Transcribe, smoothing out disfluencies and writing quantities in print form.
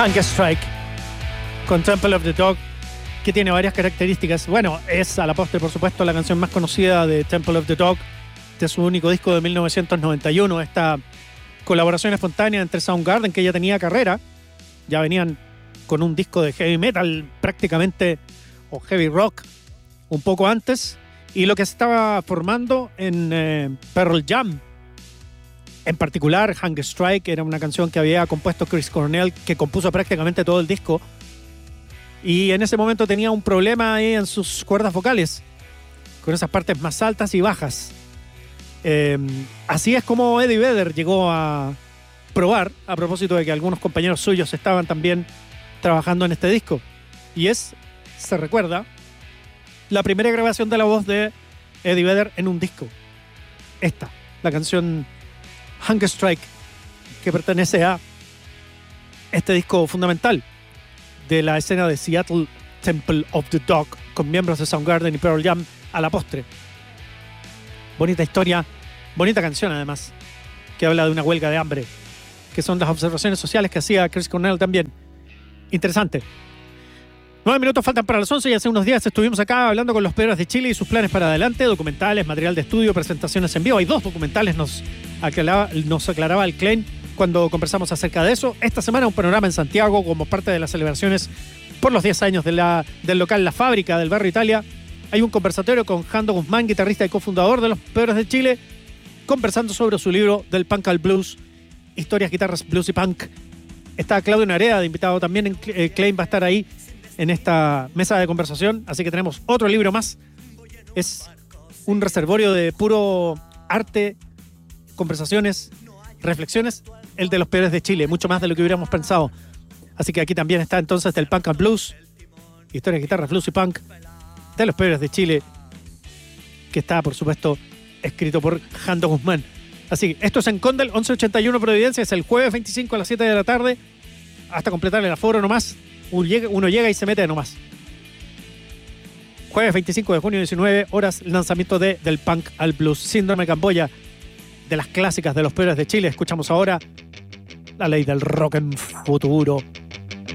Hunger Strike con Temple of the Dog, que tiene varias características. Bueno, es a la postre, por supuesto, la canción más conocida de Temple of the Dog, de su único disco de 1991. Esta colaboración espontánea entre Soundgarden, que ya tenía carrera, ya venían con un disco de heavy metal prácticamente, o heavy rock, un poco antes, y lo que se estaba formando en Pearl Jam. En particular, Hunger Strike era una canción que había compuesto Chris Cornell, que compuso prácticamente todo el disco. Y en ese momento tenía un problema ahí en sus cuerdas vocales, con esas partes más altas y bajas. Así es como Eddie Vedder llegó a probar, a propósito de que algunos compañeros suyos estaban también trabajando en este disco. Y se recuerda, la primera grabación de la voz de Eddie Vedder en un disco. La canción Hunger Strike, que pertenece a este disco fundamental de la escena de Seattle, Temple of the Dog, con miembros de Soundgarden y Pearl Jam a la postre. Bonita historia, bonita canción además, que habla de una huelga de hambre, que son las observaciones sociales que hacía Chris Cornell también. Interesante. 9 minutos faltan para las 11 y hace unos días estuvimos acá hablando con los Pedros de Chile y sus planes para adelante, documentales, material de estudio, presentaciones en vivo. Hay 2 documentales, nos aclaraba el Klein cuando conversamos acerca de eso. Esta semana un panorama en Santiago como parte de las celebraciones por los 10 años del local La Fábrica del Barrio Italia. Hay un conversatorio con Jando Guzmán, guitarrista y cofundador de los Pedros de Chile, conversando sobre su libro Del Punk al Blues, historias, guitarras, blues y punk. Está Claudio Narea de invitado también. Klein va a estar ahí en esta mesa de conversación, así que tenemos otro libro más. Es un reservorio de puro arte, conversaciones, reflexiones, el de los Pedros de Chile, mucho más de lo que hubiéramos pensado. Así que aquí también está entonces Del Punk al Blues, historias, guitarras, blues y punk de los Pedros de Chile, que está, por supuesto, escrito por Jando Guzmán. Así que esto es en Condel, 1181 Providencia, es el jueves 25 a las 7 de la tarde, hasta completar el aforo nomás. Uno llega y se mete nomás. Jueves 25 de junio, 19 horas, lanzamiento de Del Punk al Blues. Síndrome Camboya, de las clásicas de los Pedros de Chile. Escuchamos ahora La Ley del Rock en Futuro.